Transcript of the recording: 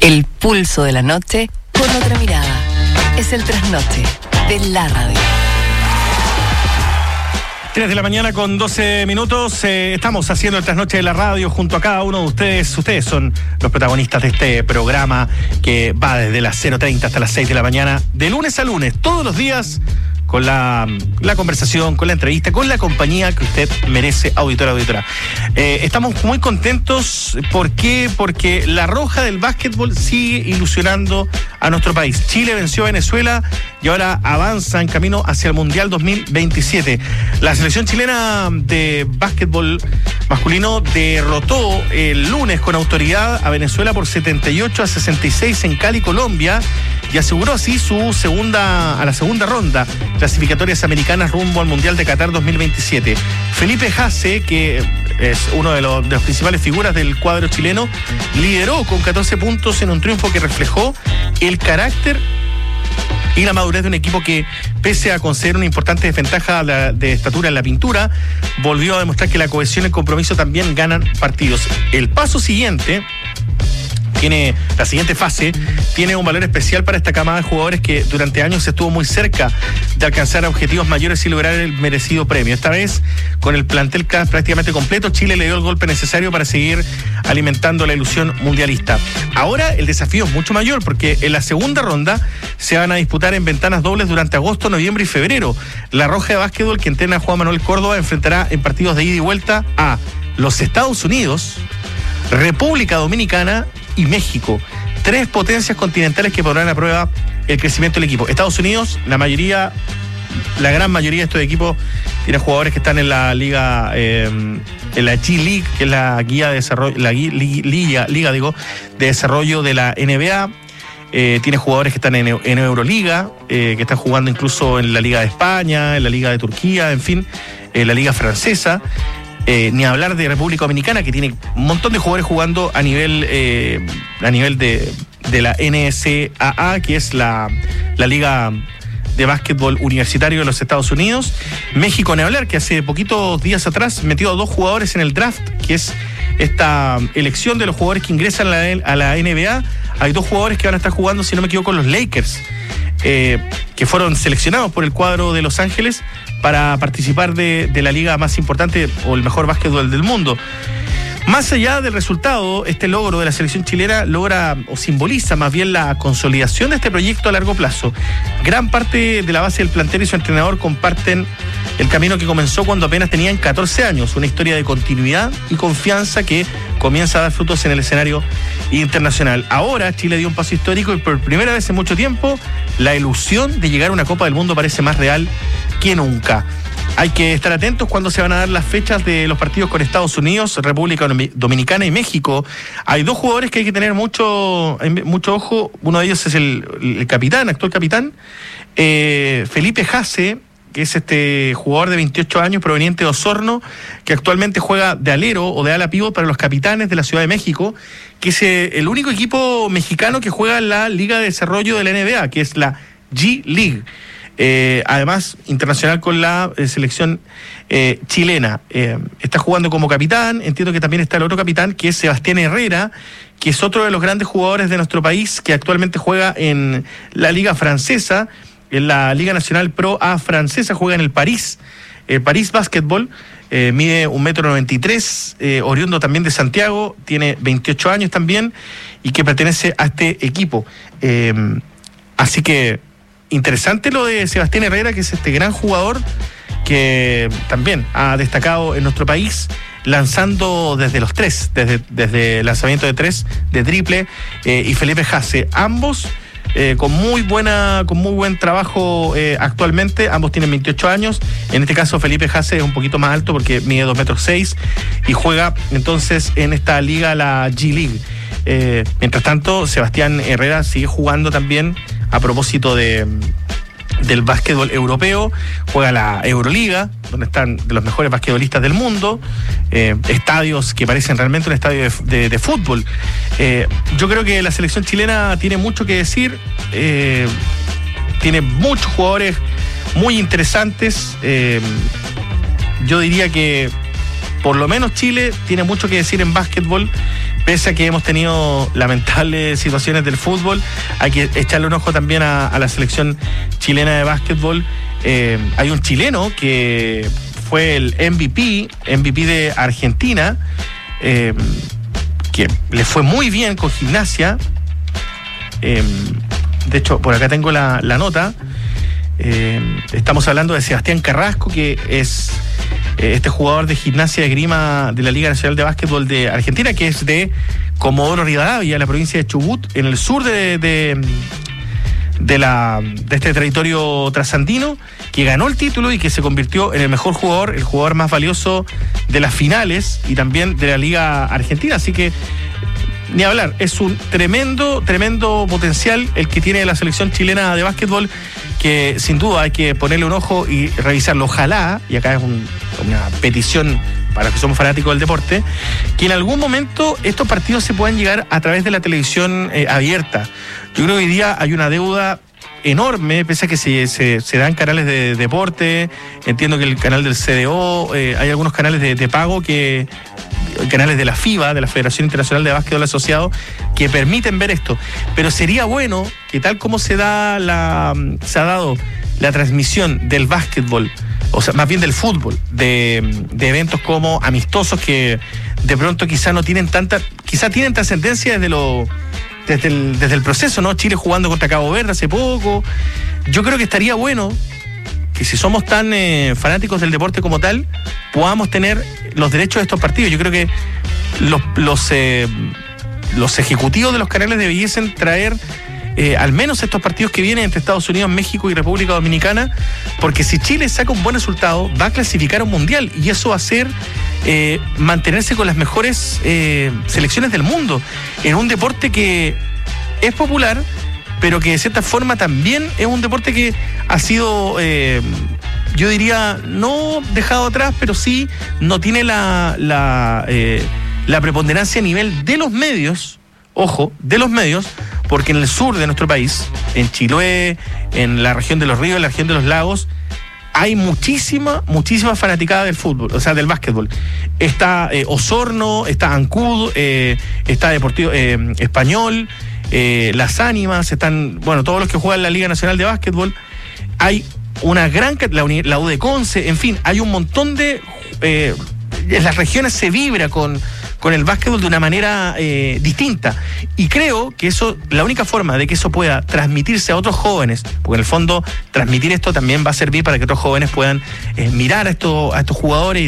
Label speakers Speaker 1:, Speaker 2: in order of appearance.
Speaker 1: El pulso de la noche con otra mirada. Es el trasnoche de la radio.
Speaker 2: 3 de la mañana con 12 minutos. Estamos haciendo el trasnoche de la radio junto a cada uno de ustedes. Ustedes son los protagonistas de este programa que va desde las 0:30 hasta las 6 de la mañana, de lunes a lunes, todos los días, con la conversación, con la entrevista, con la compañía que usted merece, auditora. Estamos muy contentos. ¿Por qué? Porque la roja del básquetbol sigue ilusionando a nuestro país. Chile venció a Venezuela y ahora avanza en camino hacia el Mundial 2027. La selección chilena de básquetbol masculino derrotó el lunes con autoridad a Venezuela por 78-66 en Cali, Colombia, y aseguró así a la segunda ronda clasificatorias americanas rumbo al Mundial de Qatar 2027. Felipe Haase, que es uno de los principales figuras del cuadro chileno, lideró con 14 puntos en un triunfo que reflejó el carácter y la madurez de un equipo que, pese a conceder una importante desventaja de estatura en la pintura, volvió a demostrar que la cohesión y el compromiso también ganan partidos. El paso siguiente, la siguiente fase, tiene un valor especial para esta camada de jugadores que durante años estuvo muy cerca de alcanzar objetivos mayores y lograr el merecido premio. Esta vez, con el plantel prácticamente completo, Chile le dio el golpe necesario para seguir alimentando la ilusión mundialista. Ahora el desafío es mucho mayor, porque en la segunda ronda se van a disputar en ventanas dobles durante agosto, noviembre y febrero. La roja de básquetbol, que entrena a Juan Manuel Córdoba, enfrentará en partidos de ida y vuelta a los Estados Unidos, República Dominicana y México, 3 potencias continentales que pondrán a prueba el crecimiento del equipo. Estados Unidos, la gran mayoría de estos equipos tiene jugadores que están en la liga, en la G-League, que es la guía de desarrollo, liga de desarrollo de la NBA. Tiene jugadores que están en Euroliga, que están jugando incluso en la Liga de España, en la Liga de Turquía, en fin, en la Liga Francesa. Ni hablar de República Dominicana, que tiene un montón de jugadores jugando a nivel de la NCAA, que es la liga de básquetbol universitario de los Estados Unidos. México, ni hablar, que hace poquitos días atrás metió a 2 jugadores en el draft, que es esta elección de los jugadores que ingresan a la NBA. Hay 2 jugadores que van a estar jugando, si no me equivoco, con los Lakers, que fueron seleccionados por el cuadro de Los Ángeles para participar de la liga más importante o el mejor básquetbol del mundo. Más allá del resultado, este logro de la selección chilena logra o simboliza más bien la consolidación de este proyecto a largo plazo. Gran parte de la base del plantel y su entrenador comparten el camino que comenzó cuando apenas tenían 14 años, una historia de continuidad y confianza que comienza a dar frutos en el escenario internacional. Ahora Chile dio un paso histórico y por primera vez en mucho tiempo la ilusión de llegar a una Copa del Mundo parece más real que nunca. Hay que estar atentos cuando se van a dar las fechas de los partidos con Estados Unidos, República Dominicana y México. Hay 2 jugadores que hay que tener mucho ojo. Uno de ellos es el capitán, actual capitán, Felipe Haase, que es este jugador de 28 años proveniente de Osorno, que actualmente juega de alero o de ala pívot para los Capitanes de la Ciudad de México, que es el único equipo mexicano que juega en la Liga de Desarrollo de la NBA, que es la G-League. Además, internacional con la selección chilena. Está jugando como capitán. Entiendo que también está el otro capitán, que es Sebastián Herrera, que es otro de los grandes jugadores de nuestro país, que actualmente juega en la Liga Francesa, en la Liga Nacional Pro A francesa, juega en el París Básquetbol. Mide 1,93 m, oriundo también de Santiago, tiene 28 años también, y que pertenece a este equipo. Así que interesante lo de Sebastián Herrera, que es este gran jugador que también ha destacado en nuestro país, lanzando desde los 3, desde lanzamiento de 3, de triple, y Felipe Haase, ambos con muy buen trabajo actualmente. Ambos tienen 28 años. En este caso Felipe Haase es un poquito más alto porque mide 2,6 m y juega entonces en esta liga, la G-League. Mientras tanto, Sebastián Herrera sigue jugando también a propósito del básquetbol europeo, juega la Euroliga, donde están de los mejores basquetbolistas del mundo, estadios que parecen realmente un estadio de fútbol. Yo creo que la selección chilena tiene mucho que decir, tiene muchos jugadores muy interesantes. Yo diría que por lo menos Chile tiene mucho que decir en básquetbol, pese a que hemos tenido lamentables situaciones del fútbol, hay que echarle un ojo también a la selección chilena de básquetbol. Hay un chileno que fue el MVP de Argentina, que le fue muy bien con Gimnasia. De hecho, por acá tengo la nota. Estamos hablando de Sebastián Carrasco, que es este jugador de Gimnasia de Esgrima de la Liga Nacional de Básquetbol de Argentina, que es de Comodoro Rivadavia, la provincia de Chubut, en el sur de este territorio trasandino, que ganó el título y que se convirtió en el mejor jugador, el jugador más valioso de las finales y también de la Liga Argentina. Así que ni hablar, es un tremendo potencial el que tiene la selección chilena de básquetbol, que sin duda hay que ponerle un ojo y revisarlo. Ojalá, y acá es una petición para los que somos fanáticos del deporte, que en algún momento estos partidos se puedan llegar a través de la televisión abierta. Yo creo que hoy día hay una deuda enorme, pese a que se dan canales de deporte. Entiendo que el canal del CDO, hay algunos canales de pago, canales de la FIBA, de la Federación Internacional de Básquetbol Asociado, que permiten ver esto. Pero sería bueno que, tal como se ha dado la transmisión del básquetbol, o sea, más bien del fútbol, de eventos como amistosos, que de pronto quizá no tienen tienen trascendencia desde el proceso, ¿no? Chile jugando contra Cabo Verde hace poco. Yo creo que estaría bueno que, si somos tan fanáticos del deporte como tal, podamos tener los derechos de estos partidos. Yo creo que los ejecutivos de los canales debiesen traer al menos estos partidos que vienen entre Estados Unidos, México y República Dominicana, porque si Chile saca un buen resultado, va a clasificar a un mundial, y eso va a ser mantenerse con las mejores selecciones del mundo, en un deporte que es popular, pero que de cierta forma también es un deporte que ha sido, yo diría, no dejado atrás, pero sí no tiene la preponderancia a nivel de los medios. Ojo, de los medios, porque en el sur de nuestro país, en Chiloé, en la región de los ríos, en la región de los lagos, hay muchísima fanaticada del fútbol, o sea, del básquetbol. Está Osorno, está Ancud, está Deportivo Español, Las Ánimas, están, todos los que juegan en la Liga Nacional de Básquetbol. Hay una gran, la U de Conce, en fin, hay un montón de... en las regiones se vibra con el básquetbol de una manera distinta, y creo que eso, la única forma de que eso pueda transmitirse a otros jóvenes, porque en el fondo transmitir esto también va a servir para que otros jóvenes puedan mirar a estos jugadores